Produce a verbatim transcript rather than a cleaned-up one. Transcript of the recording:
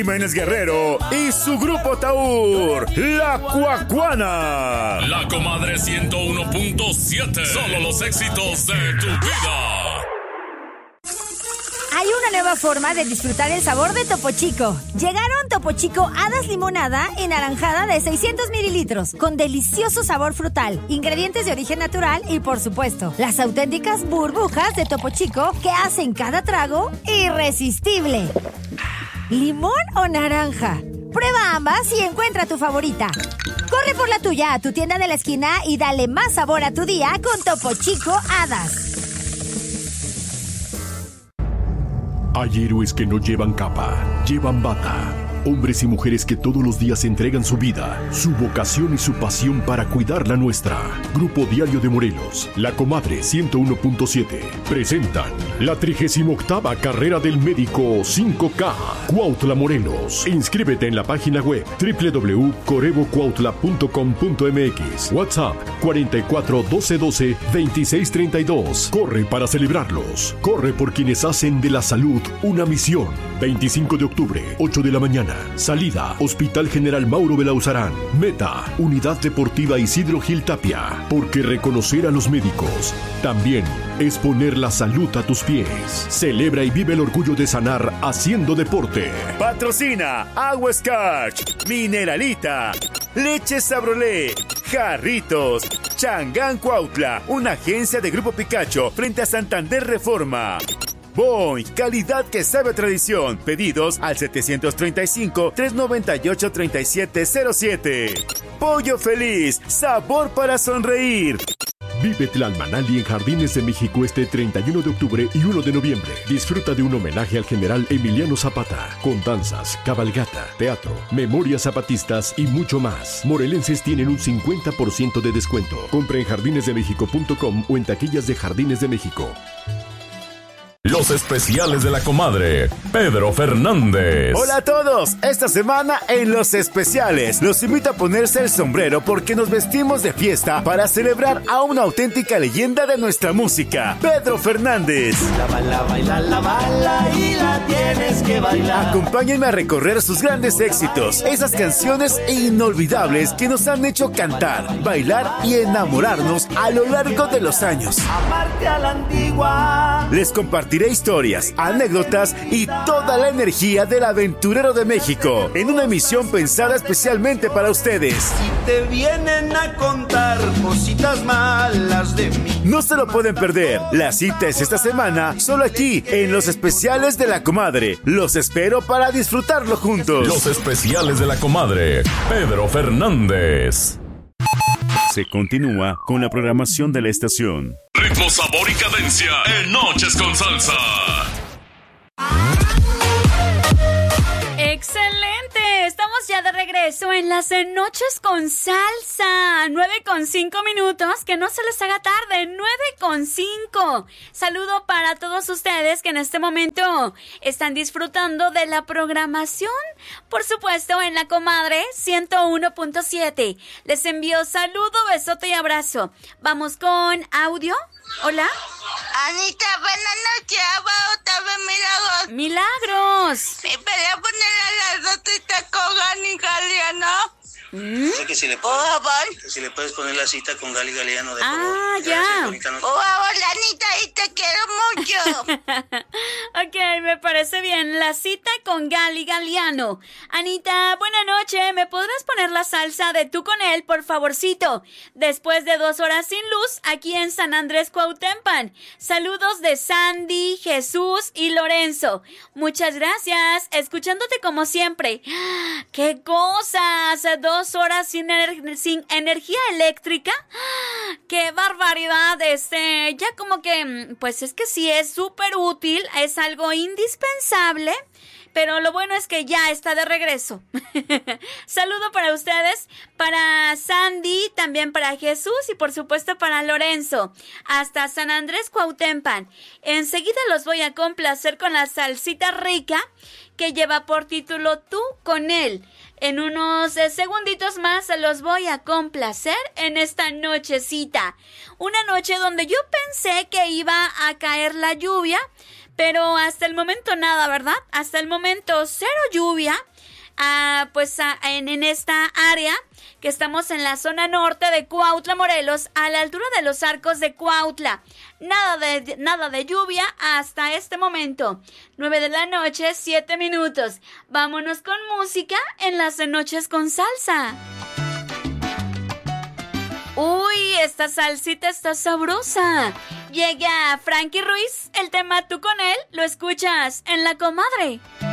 Jiménez Guerrero y su grupo Taur, La Cuacuana. La Comadre ciento uno punto siete. Solo los éxitos de tu vida. Hay una nueva forma de disfrutar el sabor de Topo Chico. Llegaron Topo Chico Hadas Limonada y Naranjada de seiscientos mililitros, con delicioso sabor frutal, ingredientes de origen natural y, por supuesto, las auténticas burbujas de Topo Chico que hacen cada trago irresistible. ¿Limón o naranja? Prueba ambas y encuentra tu favorita. Corre por la tuya a tu tienda de la esquina y dale más sabor a tu día con Topo Chico Hadas. Hay héroes que no llevan capa, llevan bata. Hombres y mujeres que todos los días entregan su vida, su vocación y su pasión para cuidar la nuestra. Grupo Diario de Morelos, La Comadre ciento uno punto siete, presentan la trigésima octava Carrera del Médico cinco K, Cuautla, Morelos. Inscríbete en la página web doble u doble u doble u punto corebo cuautla punto com punto m x. WhatsApp cuarenta y cuatro doce doce veintiséis treinta y dos. Corre para celebrarlos. Corre por quienes hacen de la salud una misión. veinticinco de octubre, ocho de la mañana. Salida, Hospital General Mauro Belauzarán. Meta, Unidad Deportiva Isidro Gil Tapia. Porque reconocer a los médicos también es poner la salud a tus pies. Celebra y vive el orgullo de sanar haciendo deporte. Patrocina Agua Scotch, Mineralita, Leche Sabrolé, Jarritos, Changán Cuautla, una agencia de Grupo Picacho frente a Santander Reforma. Boing, calidad que sabe a tradición. Pedidos al setecientos treinta y cinco, trescientos noventa y ocho, treinta y siete cero siete. Pollo Feliz, sabor para sonreír. Vive Tlalmanali en Jardines de México este treinta y uno de octubre y uno de noviembre. Disfruta de un homenaje al general Emiliano Zapata, con danzas, cabalgata, teatro, memorias zapatistas y mucho más. Morelenses tienen un cincuenta por ciento de descuento. Compra en jardines de méxico punto com o en taquillas de Jardines de México. Los especiales de la Comadre, Pedro Fernández. Hola a todos, esta semana en Los Especiales los invito a ponerse el sombrero porque nos vestimos de fiesta para celebrar a una auténtica leyenda de nuestra música, Pedro Fernández. La bala, baila, la bala y la tienes que bailar. Acompáñenme a recorrer sus grandes éxitos, esas canciones inolvidables que nos han hecho cantar, bailar y enamorarnos a lo largo de los años. Amarte a la antigua. Les compartiré historias, anécdotas y toda la energía del aventurero de México en una emisión pensada especialmente para ustedes. Si te vienen a contar cositas malas de mí, no se lo pueden perder. La cita es esta semana, solo aquí en Los Especiales de la Comadre. Los espero para disfrutarlo juntos. Los Especiales de la Comadre, Pedro Fernández. Se continúa con la programación de la estación. Ritmo, sabor y cadencia en Noches con Salsa. ¡Excelente! Estamos ya de regreso en las Noches con Salsa. nueve con cinco minutos. Que no se les haga tarde. nueve con cinco. Saludo para todos ustedes que en este momento están disfrutando de la programación. Por supuesto, en La Comadre ciento uno punto siete. Les envío saludo, besote y abrazo. Vamos con audio. Hola. Anita, buenas noches. Otra vez Milagros. Milagros. Me pelea ponerle a las notitas con Gani Galeano. ¿Mm? O sea que si le puedes, oh, que si le puedes poner la cita con Gali Galeano de ah, favor. Ah, ya. Oh, hola, Anita, y te quiero mucho. Ok, me parece bien. La cita con Gali Galeano. Anita, buena noche. ¿Me podrás poner la salsa de Tú con él, por favorcito? Después de dos horas sin luz, aquí en San Andrés Cuautempan. Saludos de Sandy, Jesús y Lorenzo. Muchas gracias. Escuchándote como siempre. ¡Qué cosas! Dos horas sin, ener- sin energía eléctrica. ¡Qué barbaridad! Este, ya como que, pues es que sí es súper útil, es algo indispensable, pero lo bueno es que ya está de regreso. Saludo para ustedes, para Sandy, también para Jesús y por supuesto para Lorenzo, hasta San Andrés Cuautempan. Enseguida los voy a complacer con la salsita rica que lleva por título Tú con él. En unos eh, segunditos más los voy a complacer en esta nochecita. Una noche donde yo pensé que iba a caer la lluvia, pero hasta el momento nada, ¿verdad? Hasta el momento cero lluvia. a, pues a, en, en esta área que estamos en la zona norte de Cuautla, Morelos, a la altura de los Arcos de Cuautla. Nada de, nada de lluvia hasta este momento. nueve de la noche, siete minutos. Vámonos con música en las noches con salsa. Uy, esta salsita está sabrosa. Llega Frankie Ruiz, el tema Tú con él, lo escuchas en La Comadre.